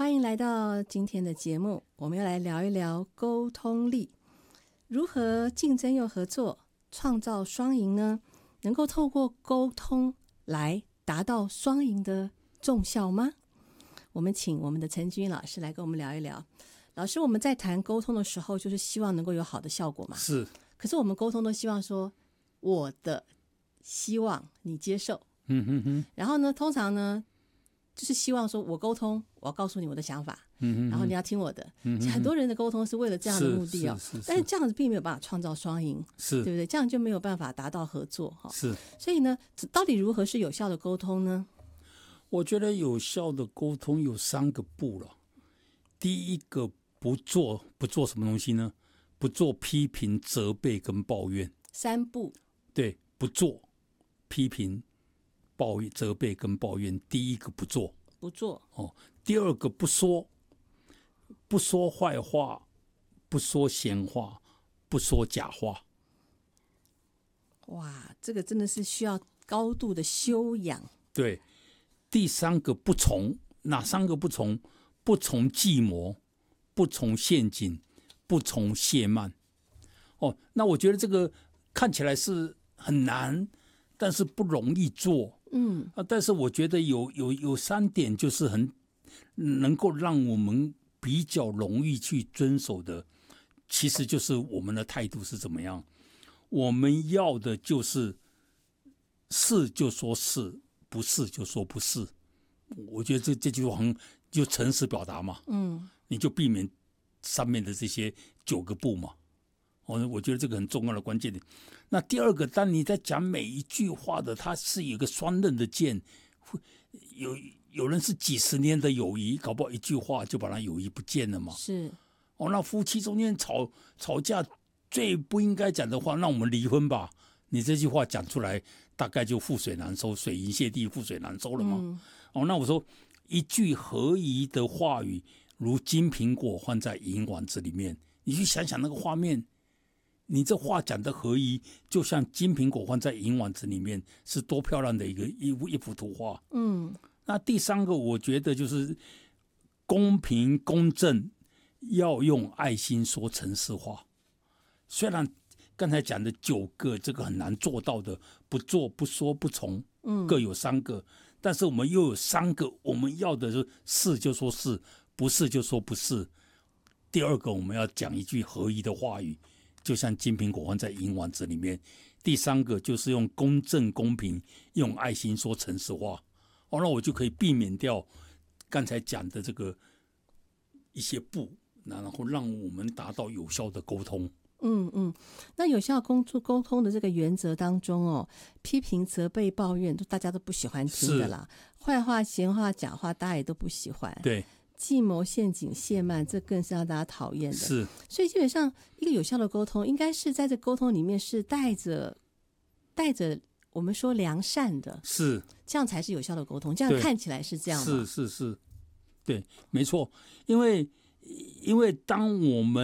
欢迎来到今天的节目，我们要来聊一聊沟通力，如何竞争又合作，创造双赢呢？能够透过沟通来达到双赢的重效吗？我们请我们的陈君老师来跟我们聊一聊。老师，我们在谈沟通的时候，就是希望能够有好的效果嘛？ 是。 可是我们沟通都希望说，我的希望你接受，然后呢，通常呢，就是希望说我沟通，我要告诉你我的想法，然后你要听我的。很多人的沟通是为了这样的目的哦，但是这样子并没有办法创造双赢，对不对？这样就没有办法达到合作哈。 是。 所以呢，到底如何是有效的沟通呢？ 我觉得有效的沟通有3个步了。第一个，不做什么东西呢？不做批评、责备跟抱怨。 3步。对， 不做批评、抱怨、责备跟抱怨。第一个不做。第二个不说坏话，不说闲话，不说假话。 哇，这个真的是需要高度的修养。 对。第3个不从，哪3个不从？不从计谋，不从陷阱，不从懈慢。那我觉得这个看起来是很难，但是不容易做。但是我觉得有3点就是很能够让我们比较容易去遵守的，其实就是我们的态度是怎么样。我们要的就是是就说是，不是就说不是。我觉得这句话就诚实表达嘛。你就避免上面的这些9个不嘛。我觉得这个很重要的关键点。那第二个，当你在讲每一句话的，它是有一个双刃的剑。有人是几十年的友谊，搞不好一句话就把他友谊不见了嘛。 是。 那夫妻中间吵架最不应该讲的话，那我们离婚吧。你这句话讲出来，大概就覆水难收，水银泻地，覆水难收了嘛。那我说一句合宜的话语，如金苹果放在银碗子里面，你去想想那个画面，你这话讲的合宜，就像金苹果放在银碗子里面，是多漂亮的一幅图画。那第3个，我觉得就是公平公正，要用爱心说诚实话。虽然刚才讲的9个这个很难做到的，不做、不说、不从，各有3个，但是我们又有3个，我们要的是就说是，不是就说不是。第2个，我们要讲一句合宜的话语，就像金苹果放在银碗子里面。第3个就是用公正公平，用爱心说诚实话。那我就可以避免掉刚才讲的这个一些不，然后让我们达到有效的沟通。 那有效沟通的这个原则当中批评、责备、抱怨，大家都不喜欢听的啦。坏话、闲话、假话，大家也都不喜欢。 对。 计谋、陷阱、懈慢，这更是让大家讨厌的。 是。 所以基本上，一个有效的沟通，应该是在这沟通里面是带着我们说良善的。 是。 这样才是有效的沟通。这样看起来是这样吗？ 是，对，没错。因为当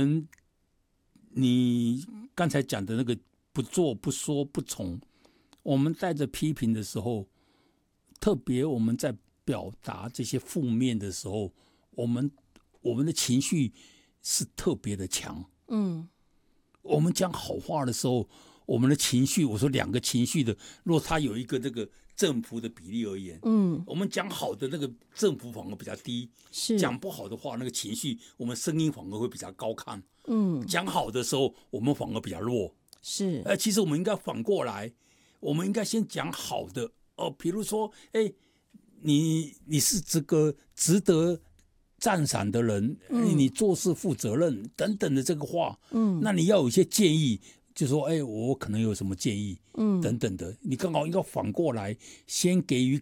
你刚才讲的那个不做、不说、不从，我们带着批评的时候，特别我们在表达这些负面的时候，我们的情绪是特别的强。我们讲好话的时候，我们的情绪，我说2个情绪的，若它有一个这个振幅的比例而言，我们讲好的那个振幅反而比较低，讲不好的话，那个情绪我们声音反而会比较高亢。讲好的时候，我们反而比较弱。 是。 其实我们应该反过来，我们应该先讲好的。比如说，你是这个值得赞赏的人，你做事负责任等等的这个话，那你要有一些建议，就说我可能有什么建议，等等的，你刚好应该反过来先给予